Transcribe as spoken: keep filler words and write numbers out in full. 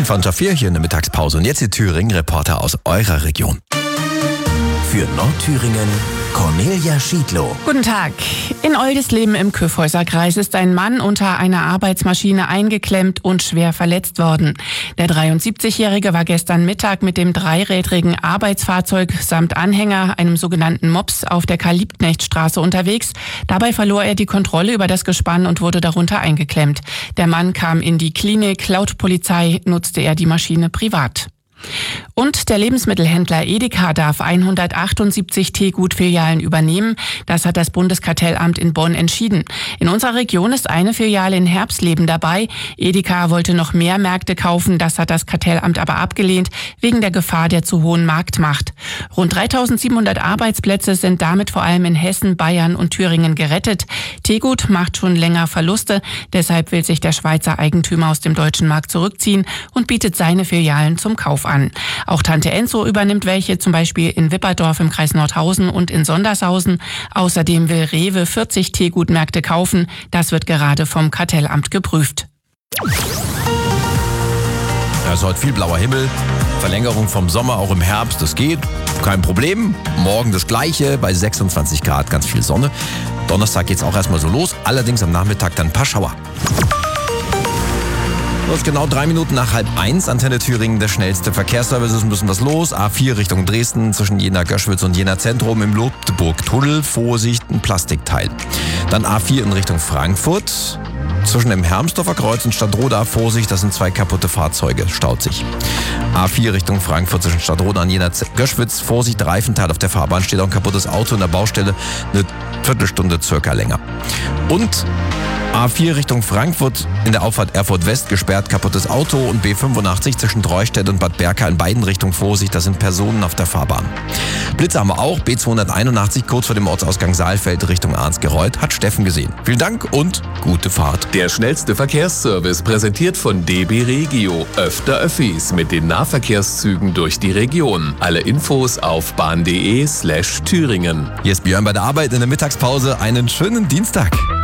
zehn vor vier hier in der Mittagspause. Und jetzt die Thüringen-Reporter aus eurer Region. Für Nordthüringen Cornelia Schiedlow. Guten Tag. In Oldisleben im Kyffhäuserkreis ist ein Mann unter einer Arbeitsmaschine eingeklemmt und schwer verletzt worden. Der dreiundsiebzigjährige war gestern Mittag mit dem dreirädrigen Arbeitsfahrzeug samt Anhänger, einem sogenannten Mops, auf der Karl-Liebknecht-Straße unterwegs. Dabei verlor er die Kontrolle über das Gespann und wurde darunter eingeklemmt. Der Mann kam in die Klinik. Laut Polizei nutzte er die Maschine privat. Und der Lebensmittelhändler Edeka darf hundertachtundsiebzig Teegut-Filialen übernehmen. Das hat das Bundeskartellamt in Bonn entschieden. In unserer Region ist eine Filiale in Herbstleben dabei. Edeka wollte noch mehr Märkte kaufen. Das hat das Kartellamt aber abgelehnt, wegen der Gefahr der zu hohen Marktmacht. Rund dreitausendsiebenhundert Arbeitsplätze sind damit vor allem in Hessen, Bayern und Thüringen gerettet. Teegut macht schon länger Verluste. Deshalb will sich der Schweizer Eigentümer aus dem deutschen Markt zurückziehen und bietet seine Filialen zum Kauf an. Auch Tante Enzo übernimmt welche, zum Beispiel in Wipperdorf im Kreis Nordhausen und in Sondershausen. Außerdem will Rewe vierzig Teegutmärkte kaufen. Das wird gerade vom Kartellamt geprüft. Ja, es ist heute viel blauer Himmel. Verlängerung vom Sommer auch im Herbst, das geht. Kein Problem. Morgen das Gleiche bei sechsundzwanzig Grad, ganz viel Sonne. Donnerstag geht's auch erstmal so los. Allerdings am Nachmittag dann ein paar Schauer. Das ist genau drei Minuten nach halb eins. Antenne Thüringen, der schnellste Verkehrsservice. Es ist ein bisschen was los. A vier Richtung Dresden zwischen Jena-Göschwitz und Jena-Zentrum im Lobdeburg-Tunnel. Vorsicht, ein Plastikteil. Dann A vier in Richtung Frankfurt. Zwischen dem Hermsdorfer Kreuz und Stadtroda, Vorsicht, das sind zwei kaputte Fahrzeuge, staut sich. A vier Richtung Frankfurt zwischen Stadtroda und Jena-Göschwitz, Vorsicht, Reifenteil auf der Fahrbahn, steht auch ein kaputtes Auto in der Baustelle, eine Viertelstunde circa länger. Und A vier Richtung Frankfurt in der Auffahrt Erfurt West gesperrt, kaputtes Auto und B fünfundachtzig zwischen Treustedt und Bad Berka in beiden Richtungen, Vorsicht, da sind Personen auf der Fahrbahn. Blitze haben wir auch, B zweihunderteinundachtzig kurz vor dem Ortsausgang Saalfeld Richtung Arnsgereuth, hat Steffen gesehen. Vielen Dank und gute Fahrt. Der schnellste Verkehrsservice präsentiert von D B Regio. Öfter Öffis mit den Nahverkehrszügen durch die Region. Alle Infos auf bahn.de slash Thüringen. Hier ist Björn bei der Arbeit in der Mittagspause. Einen schönen Dienstag.